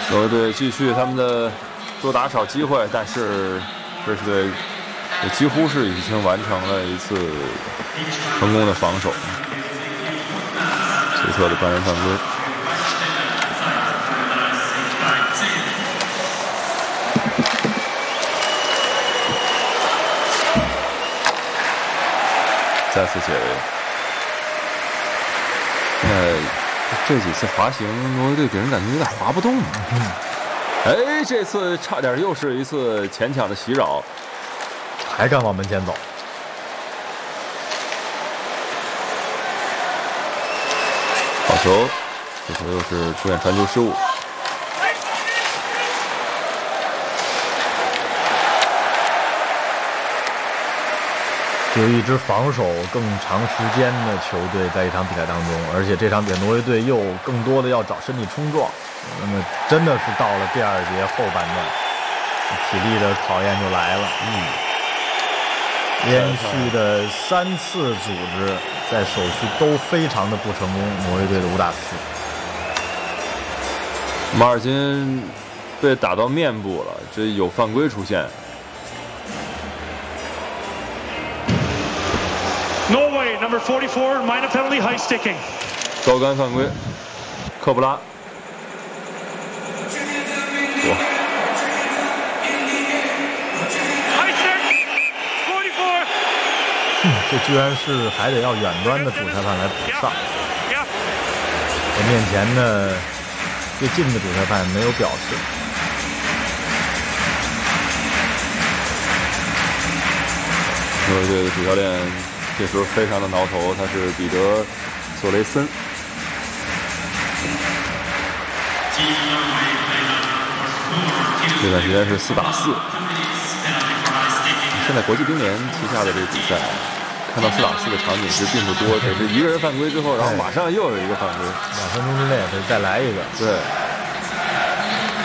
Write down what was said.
挪威队继续他们的多打少机会，但是瑞士队也几乎是已经完成了一次成功的防守。奇特的半人犯规。再次解围。这几次滑行，挪威队给人感觉有点滑不动。哎，这次差点又是一次前抢的袭扰， 还敢往门前走。 好球，这球又是出现传球失误。 有一支防守更长时间的球队在一场比赛当中，而且这场比赛挪威队又更多的要找身体冲撞，那么真的是到了第二节后半段，体力的考验就来了。连续的3次组织在手续都非常的不成功，挪威队的5打4。 马尔金被打到面部了，这有犯规出现。 Norway number 44 minor penalty high sticking. 高杆犯规，科布拉。 这居然是还得要远端的主裁判来补上，我面前的最近的主裁判没有表示。 挪威队的主教练这时候非常的挠头，他是彼得·索雷森。这段时间是4打4。现在国际乒联旗下的这个比赛，看到4打4的场景是并不多，只是一个人犯规之后，然后马上又有一个犯规 ，2分钟之内再来一个。 对。